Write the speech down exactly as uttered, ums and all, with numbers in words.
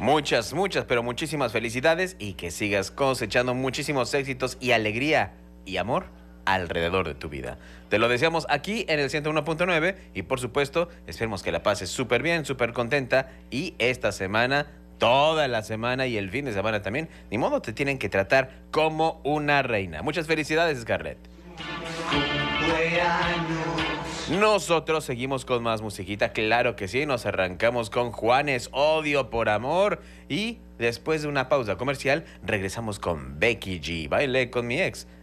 Muchas, muchas, pero muchísimas felicidades y que sigas cosechando muchísimos éxitos y alegría y amor alrededor de tu vida. Te lo deseamos aquí en el ciento uno punto nueve y por supuesto esperemos que la pases súper bien, súper contenta y esta semana, toda la semana y el fin de semana también, ni modo te tienen que tratar como una reina. Muchas felicidades, Scarlett. Nosotros seguimos con más musiquita, claro que sí, nos arrancamos con Juanes, Odio por Amor y después de una pausa comercial regresamos con Becky G, Bailé con mi ex.